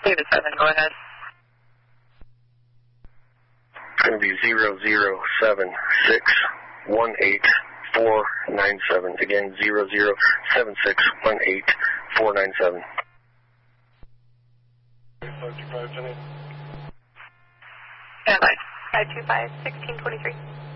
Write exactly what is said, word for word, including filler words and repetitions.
David seven, go ahead. It's going to be zero zero seven six one eight four nine seven. Again, zero zero seven six one eight four nine seven. Stand by. five two five, sixteen twenty-three.